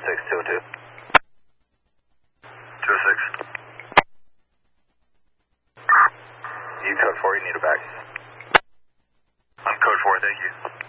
216, 202. 206. You code 4, you need a back. I'm code 4, thank you.